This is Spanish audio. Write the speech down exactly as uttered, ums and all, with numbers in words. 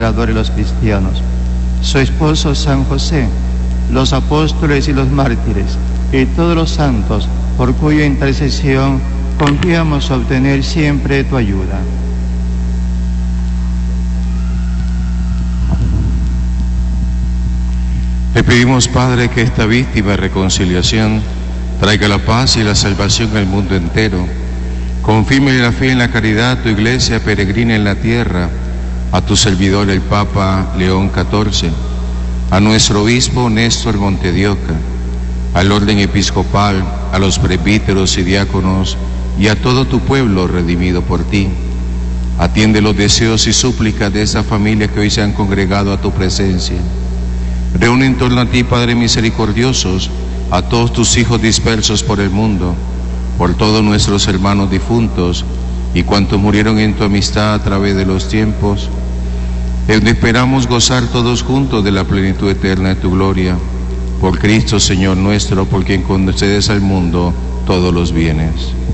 de los cristianos, su esposo San José, los apóstoles y los mártires, y todos los santos, por cuya intercesión confiamos obtener siempre tu ayuda. Te pedimos, Padre, que esta víctima de reconciliación traiga la paz y la salvación al mundo entero. Confirme la fe en la caridad a tu Iglesia peregrina en la tierra, a tu servidor el Papa León catorce, a nuestro obispo Néstor Monte de Oca, al orden episcopal, a los presbíteros y diáconos y a todo tu pueblo redimido por ti. Atiende los deseos y súplicas de esa familia que hoy se han congregado a tu presencia. Reúne en torno a ti, Padre misericordiosos, a todos tus hijos dispersos por el mundo, por todos nuestros hermanos difuntos y cuantos murieron en tu amistad a través de los tiempos, donde esperamos gozar todos juntos de la plenitud eterna de tu gloria. Por Cristo, Señor nuestro, por quien concedes al mundo todos los bienes.